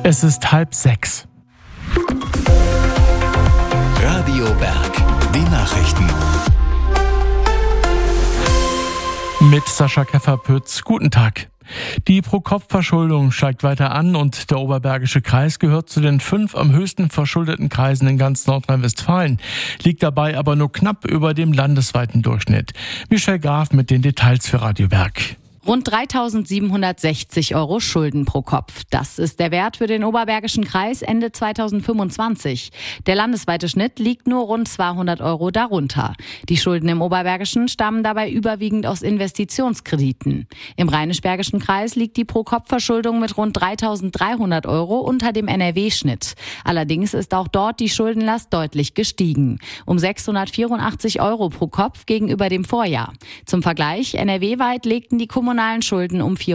Es ist 5:30. Radio Berg, die Nachrichten. Mit Sascha Keffer-Pütz. Guten Tag. Die Pro-Kopf-Verschuldung steigt weiter an und der Oberbergische Kreis gehört zu den 5 am höchsten verschuldeten Kreisen in ganz Nordrhein-Westfalen, liegt dabei aber nur knapp über dem landesweiten Durchschnitt. Michelle Graf mit den Details für Radio Berg. Rund 3.760 € Schulden pro Kopf. Das ist der Wert für den Oberbergischen Kreis Ende 2025. Der landesweite Schnitt liegt nur rund 200 € darunter. Die Schulden im Oberbergischen stammen dabei überwiegend aus Investitionskrediten. Im Rheinisch-Bergischen Kreis liegt die Pro-Kopf-Verschuldung mit rund 3.300 € unter dem NRW-Schnitt. Allerdings ist auch dort die Schuldenlast deutlich gestiegen. Um 684 € pro Kopf gegenüber dem Vorjahr. Zum Vergleich, NRW-weit legten die kommunalen Schulden um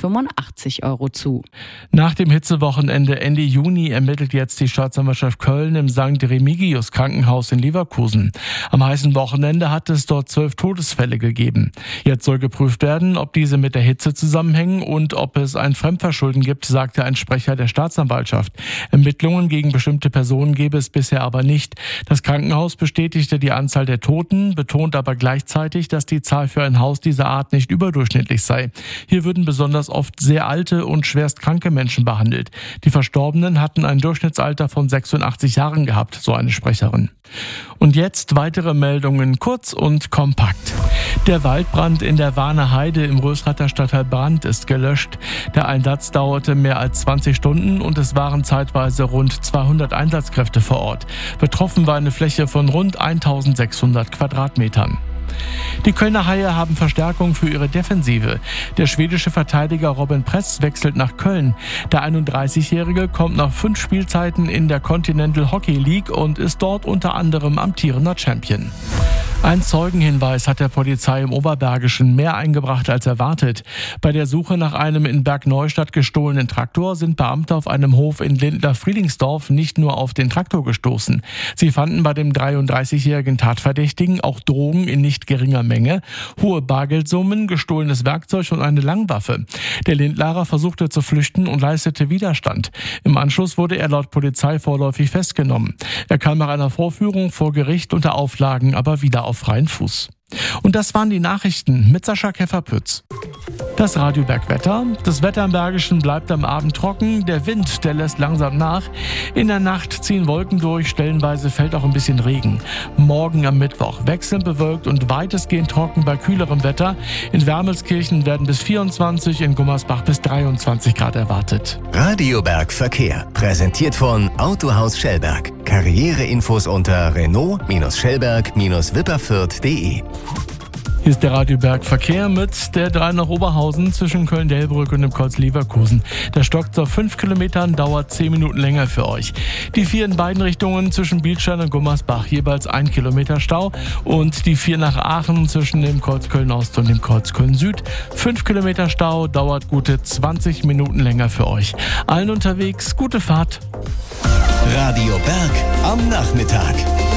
485 € zu. Nach dem Hitzewochenende Ende Juni ermittelt jetzt die Staatsanwaltschaft Köln im St. Remigius Krankenhaus in Leverkusen. Am heißen Wochenende hat es dort 12 Todesfälle gegeben. Jetzt soll geprüft werden, ob diese mit der Hitze zusammenhängen und ob es ein Fremdverschulden gibt, sagte ein Sprecher der Staatsanwaltschaft. Ermittlungen gegen bestimmte Personen gebe es bisher aber nicht. Das Krankenhaus bestätigte die Anzahl der Toten, betont aber gleichzeitig, dass die Zahl für ein Haus dieser Art nicht überdurchschnittlich sei. Hier würden besonders oft sehr alte und schwerst kranke Menschen behandelt. Die Verstorbenen hatten ein Durchschnittsalter von 86 Jahren gehabt, so eine Sprecherin. Und jetzt weitere Meldungen, kurz und kompakt. Der Waldbrand in der Warner Heide im Rösrather Stadtteil Brand ist gelöscht. Der Einsatz dauerte mehr als 20 Stunden und es waren zeitweise rund 200 Einsatzkräfte vor Ort. Betroffen war eine Fläche von rund 1600 Quadratmetern. Die Kölner Haie haben Verstärkung für ihre Defensive. Der schwedische Verteidiger Robin Press wechselt nach Köln. Der 31-Jährige kommt nach 5 Spielzeiten in der Continental Hockey League und ist dort unter anderem amtierender Champion. Ein Zeugenhinweis hat der Polizei im Oberbergischen mehr eingebracht als erwartet. Bei der Suche nach einem in Bergneustadt gestohlenen Traktor sind Beamte auf einem Hof in Lindlar-Frielingsdorf nicht nur auf den Traktor gestoßen. Sie fanden bei dem 33-jährigen Tatverdächtigen auch Drogen in nicht geringer Menge, hohe Bargeldsummen, gestohlenes Werkzeug und eine Langwaffe. Der Lindlarer versuchte zu flüchten und leistete Widerstand. Im Anschluss wurde er laut Polizei vorläufig festgenommen. Er kam nach einer Vorführung vor Gericht unter Auflagen aber wieder auf freien Fuß. Und das waren die Nachrichten mit Sascha Keffer-Pütz. Das Radio Berg-Wetter. Das Wetter im Bergischen bleibt am Abend trocken. Der Wind, der lässt langsam nach. In der Nacht ziehen Wolken durch. Stellenweise fällt auch ein bisschen Regen. Morgen am Mittwoch wechselnd bewölkt und weitestgehend trocken bei kühlerem Wetter. In Wermelskirchen werden bis 24, in Gummersbach bis 23 Grad erwartet. Radio Berg Verkehr. Präsentiert von Autohaus Schellberg. Karriereinfos unter Renault-Schellberg-Wipperfürth.de. Hier ist der Radio Berg Verkehr mit der 3 nach Oberhausen zwischen Köln-Delbrück und dem Kreuz Leverkusen. Der stockt auf 5 Kilometern, dauert 10 Minuten länger für euch. Die 4 in beiden Richtungen zwischen Bielstein und Gummersbach, jeweils 1 Kilometer Stau. Und die 4 nach Aachen zwischen dem Kreuz Köln-Ost und dem Kreuz Köln-Süd. 5 Kilometer Stau, dauert gute 20 Minuten länger für euch. Allen unterwegs, gute Fahrt. Radio Berg am Nachmittag.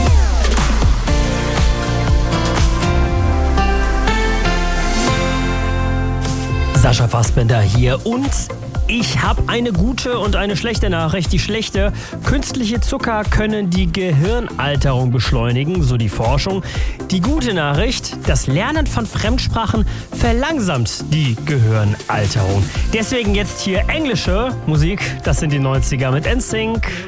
Sascha Fassbender hier und ich habe eine gute und eine schlechte Nachricht. Die schlechte: künstliche Zucker können die Gehirnalterung beschleunigen, so die Forschung. Die gute Nachricht: das Lernen von Fremdsprachen verlangsamt die Gehirnalterung. Deswegen jetzt hier englische Musik. Das sind die 90er mit NSYNC.